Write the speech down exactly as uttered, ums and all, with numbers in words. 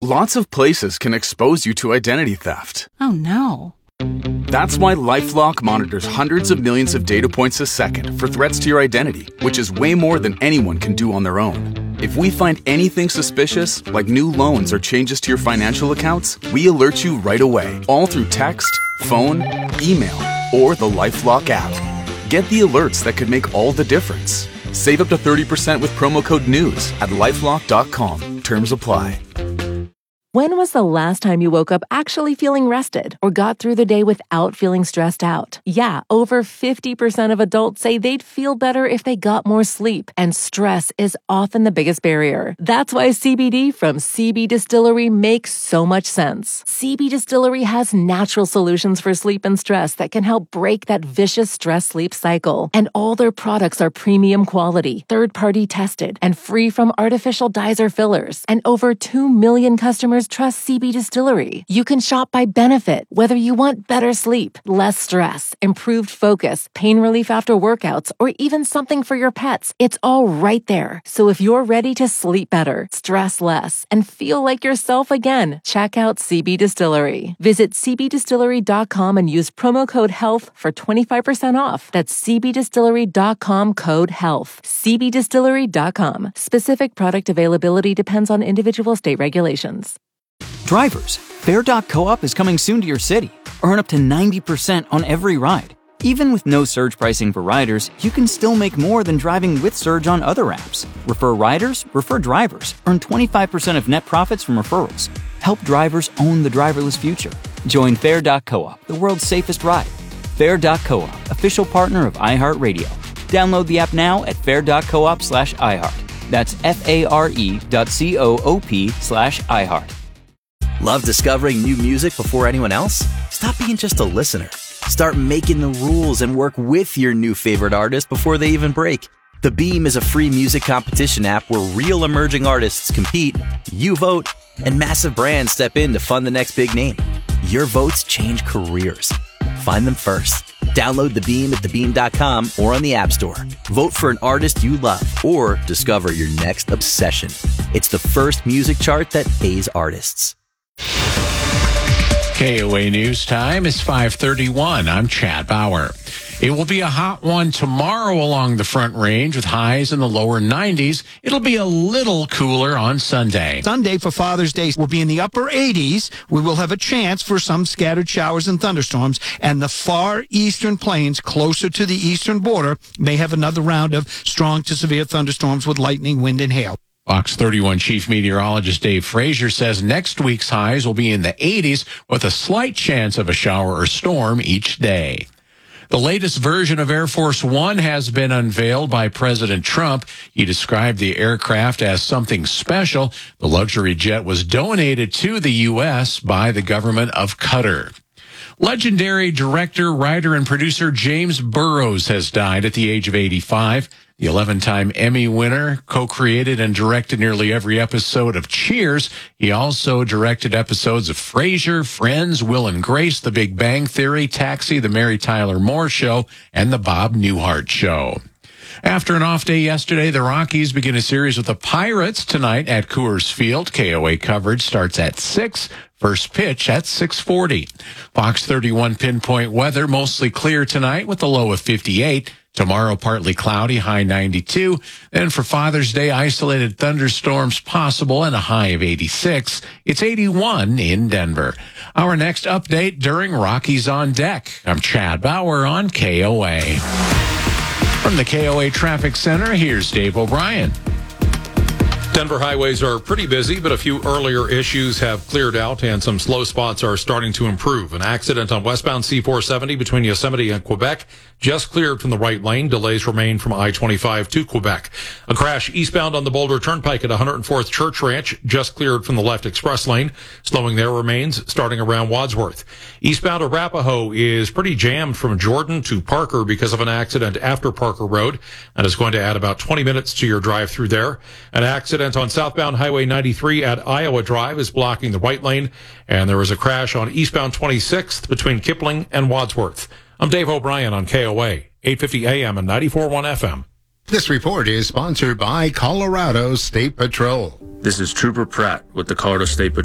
Lots of places can expose you to identity theft. Oh, no. That's why LifeLock monitors hundreds of millions of data points a second for threats to your identity, which is way more than anyone can do on their own. If we find anything suspicious, like new loans or changes to your financial accounts, we alert you right away, all through text, phone, email, or the LifeLock app. Get the alerts that could make all the difference. Save up to thirty percent with promo code NEWS at lifelock dot com. Terms apply. When was the last time you woke up actually feeling rested or got through the day without feeling stressed out? Yeah, over fifty percent of adults say they'd feel better if they got more sleep, and stress is often the biggest barrier. That's why C B D from C B Distillery makes so much sense. C B Distillery has natural solutions for sleep and stress that can help break that vicious stress-sleep cycle. And all their products are premium quality, third-party tested, and free from artificial dyes or fillers. And over two million customers trust C B Distillery. You can shop by benefit, whether you want better sleep, less stress, improved focus, pain relief after workouts, or even something for your pets. It's all right there. So if you're ready to sleep better, stress less, and feel like yourself again, check out C B Distillery. Visit c b distillery dot com and use promo code HEALTH for twenty-five percent off. That's c b distillery dot com code HEALTH. c b distillery dot com. Specific product availability depends on individual state regulations. Drivers, Fare dot coop is coming soon to your city. Earn up to ninety percent on every ride. Even with no surge pricing for riders, you can still make more than driving with Surge on other apps. Refer riders, refer drivers. Earn twenty-five percent of net profits from referrals. Help drivers own the driverless future. Join Fare dot coop, the world's safest ride. Fare dot coop, official partner of iHeartRadio. Download the app now at fare dot coop slash iHeart. That's F-A-R-E dot C-O-O-P slash iHeart. Love discovering new music before anyone else? Stop being just a listener. Start making the rules and work with your new favorite artist before they even break. The Beam is a free music competition app where real emerging artists compete, you vote, and massive brands step in to fund the next big name. Your votes change careers. Find them first. Download The Beam at the beam dot com or on the App Store. Vote for an artist you love or discover your next obsession. It's the first music chart that pays artists. K O A News Time is five thirty-one. I'm Chad Bauer. It will be a hot one tomorrow along the Front Range with highs in the lower nineties. It'll be a little cooler on Sunday. Sunday for Father's Day will be in the upper eighties. We will have a chance for some scattered showers and thunderstorms, and the far eastern plains closer to the eastern border may have another round of strong to severe thunderstorms with lightning, wind, and hail. Fox thirty-one Chief Meteorologist Dave Frazier says next week's highs will be in the eighties with a slight chance of a shower or storm each day. The latest version of Air Force One has been unveiled by President Trump. He described the aircraft as something special. The luxury jet was donated to the U S by the government of Qatar. Legendary director, writer, and producer James Burrows has died at the age of eighty-five. The eleven-time Emmy winner co-created and directed nearly every episode of Cheers. He also directed episodes of Frasier, Friends, Will and Grace, The Big Bang Theory, Taxi, The Mary Tyler Moore Show, and The Bob Newhart Show. After an off day yesterday, the Rockies begin a series with the Pirates tonight at Coors Field. K O A coverage starts at six. First pitch at six forty. Fox thirty-one pinpoint weather, mostly clear tonight with a low of fifty-eight. Tomorrow, partly cloudy, high ninety-two. Then for Father's Day, isolated thunderstorms possible and a high of eighty-six. It's eighty-one in Denver. Our next update during Rockies on Deck. I'm Chad Bauer on K O A. From the K O A Traffic Center, here's Dave O'Brien. Denver highways are pretty busy, but a few earlier issues have cleared out and some slow spots are starting to improve. An accident on westbound C four seventy between Yosemite and Quebec just cleared from the right lane. Delays remain from I twenty-five to Quebec. A crash eastbound on the Boulder Turnpike at one hundred fourth Church Ranch just cleared from the left express lane. Slowing there remains starting around Wadsworth. Eastbound Arapahoe is pretty jammed from Jordan to Parker because of an accident after Parker Road. That is going to add about twenty minutes to your drive through there. An accident on southbound Highway ninety-three at Iowa Drive is blocking the right lane, and there was a crash on eastbound twenty-sixth between Kipling and Wadsworth. I'm Dave O'Brien on K O A, eight fifty A M and ninety-four point one F M. This report is sponsored by Colorado State Patrol. This is Trooper Pratt with the Colorado State Patrol.